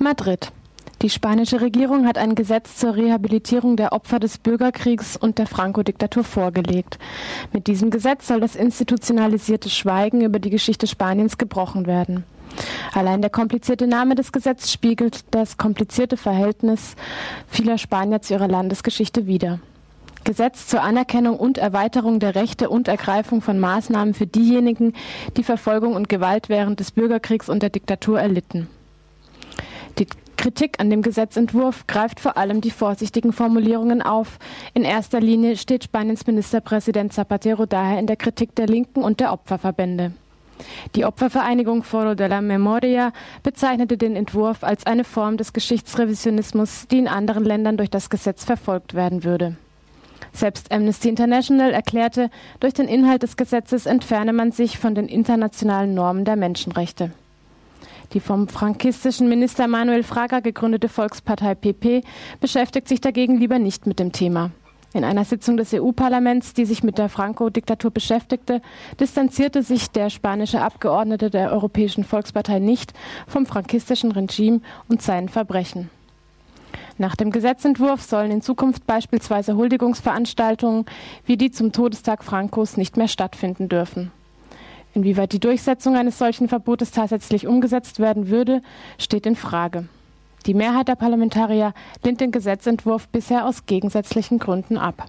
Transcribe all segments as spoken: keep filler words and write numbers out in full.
Madrid. Die spanische Regierung hat ein Gesetz zur Rehabilitierung der Opfer des Bürgerkriegs und der Franco-Diktatur vorgelegt. Mit diesem Gesetz soll das institutionalisierte Schweigen über die Geschichte Spaniens gebrochen werden. Allein der komplizierte Name des Gesetzes spiegelt das komplizierte Verhältnis vieler Spanier zu ihrer Landesgeschichte wider. Gesetz zur Anerkennung und Erweiterung der Rechte und Ergreifung von Maßnahmen für diejenigen, die Verfolgung und Gewalt während des Bürgerkriegs und der Diktatur erlitten. Die Kritik an dem Gesetzentwurf greift vor allem die vorsichtigen Formulierungen auf. In erster Linie steht Spaniens Ministerpräsident Zapatero daher in der Kritik der Linken und der Opferverbände. Die Opfervereinigung Foro de la Memoria bezeichnete den Entwurf als eine Form des Geschichtsrevisionismus, die in anderen Ländern durch das Gesetz verfolgt werden würde. Selbst Amnesty International erklärte, durch den Inhalt des Gesetzes entferne man sich von den internationalen Normen der Menschenrechte. Die vom frankistischen Minister Manuel Fraga gegründete Volkspartei P P beschäftigt sich dagegen lieber nicht mit dem Thema. In einer Sitzung des E U-Parlaments, die sich mit der Franco-Diktatur beschäftigte, distanzierte sich der spanische Abgeordnete der Europäischen Volkspartei nicht vom frankistischen Regime und seinen Verbrechen. Nach dem Gesetzentwurf sollen in Zukunft beispielsweise Huldigungsveranstaltungen wie die zum Todestag Francos nicht mehr stattfinden dürfen. Inwieweit die Durchsetzung eines solchen Verbotes tatsächlich umgesetzt werden würde, steht in Frage. Die Mehrheit der Parlamentarier lehnt den Gesetzentwurf bisher aus gegensätzlichen Gründen ab.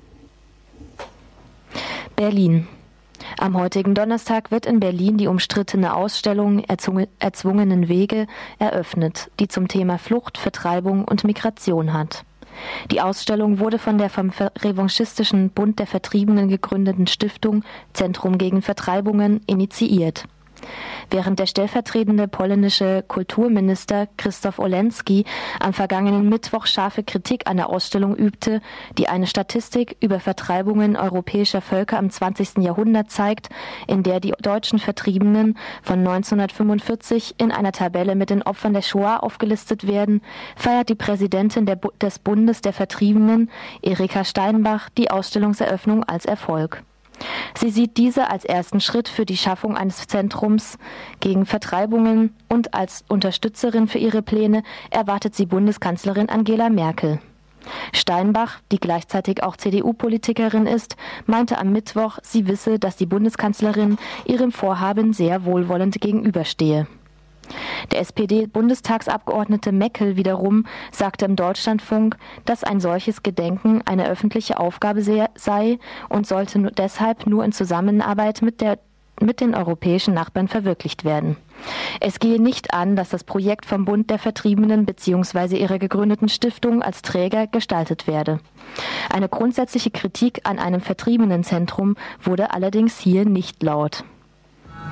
Berlin. Am heutigen Donnerstag wird in Berlin die umstrittene Ausstellung Erzwungenen Wege eröffnet, die zum Thema Flucht, Vertreibung und Migration hat. Die Ausstellung wurde von der vom revanchistischen Bund der Vertriebenen gegründeten Stiftung Zentrum gegen Vertreibungen initiiert. Während der stellvertretende polnische Kulturminister Krzysztof Oleński am vergangenen Mittwoch scharfe Kritik an der Ausstellung übte, die eine Statistik über Vertreibungen europäischer Völker im zwanzigsten Jahrhundert zeigt, in der die deutschen Vertriebenen von neunzehnhundertfünfundvierzig in einer Tabelle mit den Opfern der Shoah aufgelistet werden, feiert die Präsidentin der Bu- des Bundes der Vertriebenen, Erika Steinbach, die Ausstellungseröffnung als Erfolg. Sie sieht diese als ersten Schritt für die Schaffung eines Zentrums gegen Vertreibungen und als Unterstützerin für ihre Pläne erwartet sie Bundeskanzlerin Angela Merkel. Steinbach, die gleichzeitig auch C D U-Politikerin ist, meinte am Mittwoch, sie wisse, dass die Bundeskanzlerin ihrem Vorhaben sehr wohlwollend gegenüberstehe. Der S P D-Bundestagsabgeordnete Meckel wiederum sagte im Deutschlandfunk, dass ein solches Gedenken eine öffentliche Aufgabe sei und sollte nur deshalb nur in Zusammenarbeit mit, der, mit den europäischen Nachbarn verwirklicht werden. Es gehe nicht an, dass das Projekt vom Bund der Vertriebenen bzw. ihrer gegründeten Stiftung als Träger gestaltet werde. Eine grundsätzliche Kritik an einem Vertriebenenzentrum wurde allerdings hier nicht laut.